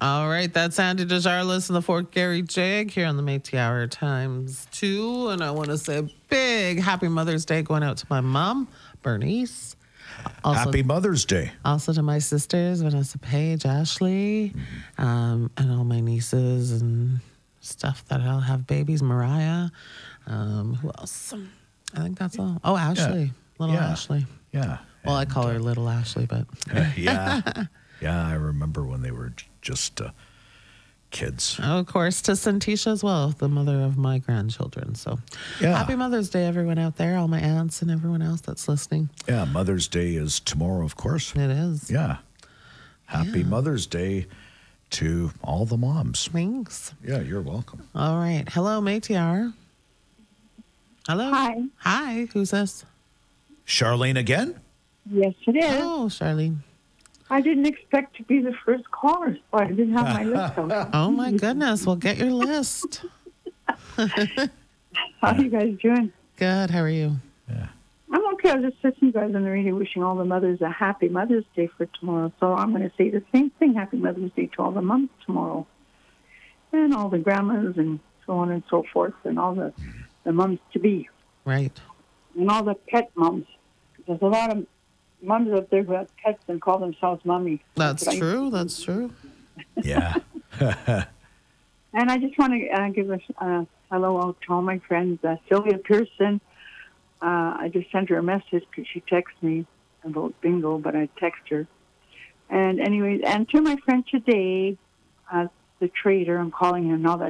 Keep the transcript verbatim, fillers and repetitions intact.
All right, that's Andy DeJarlis and the Fort Gary Jig here on the Métis Hour times two. And I want to say a big happy Mother's Day going out to my mom, Bernice. Also, Happy Mother's Day. Also to my sisters, Vanessa Page, Ashley, mm-hmm. um, and all my nieces and stuff that I'll have babies, Mariah. Um, who else? I think that's all. Oh, Ashley. Yeah. Little yeah. Ashley. Yeah. Well, and, I call her uh, Little Ashley, but... yeah. Yeah, I remember when they were j- just uh, kids. Oh, of course, to Santisha as well, the mother of my grandchildren. So yeah. Happy Mother's Day, everyone out there, all my aunts and everyone else that's listening. Yeah, Mother's Day is tomorrow, of course. It is. Yeah. Happy yeah. Mother's Day to all the moms. Thanks. Yeah, you're welcome. All right. Hello, Métis Hour. Hello. Hi. Hi. Who's this? Charlene again? Yes, it is. Oh, Charlene. I didn't expect to be the first caller, so I didn't have my list out. Oh, my goodness. Well, get your list. How are you guys doing? Good. How are you? Yeah. I'm okay. I was just listening to you guys on the radio wishing all the mothers a happy Mother's Day for tomorrow. So I'm going to say the same thing. Happy Mother's Day to all the moms tomorrow. And all the grandmas and so on and so forth. And all the, the moms to be. Right. And all the pet moms. There's a lot of moms out there who have pets and call themselves mommy. That's, That's true. I, That's true. Yeah. And I just want to uh, give a uh, hello out to all my friends. Uh, Sylvia Pearson. Uh, I just sent her a message because she texted me about bingo, but I text her. And anyways, and to my friend today, uh, the trader, I'm calling him now that